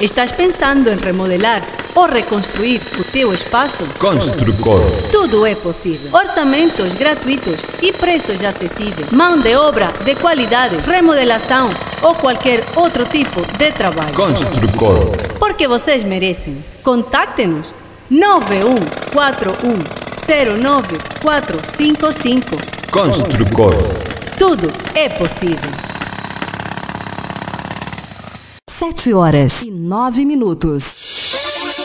Estás pensando em remodelar ou reconstruir o teu espaço? Construcor. Tudo é possível. Orçamentos gratuitos e preços acessíveis. Mão de obra de qualidade, remodelação ou qualquer outro tipo de trabalho. Construcor. Porque vocês merecem. Contacte-nos 9141095455. Construcor. Tudo é possível. 7h09.